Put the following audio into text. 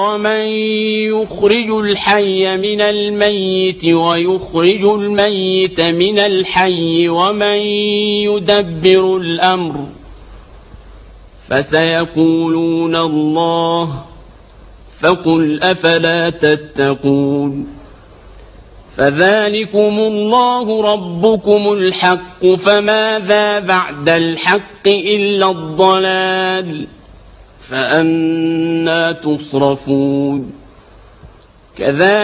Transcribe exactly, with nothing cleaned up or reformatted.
ومن يخرج الحي من الميت ويخرج الميت من الحي ومن يدبر الأمر فسيقولون الله فقل أفلا تتقون فذلكم الله ربكم الحق فماذا بعد الحق إلا الضلال فأنى تصرفون كذلك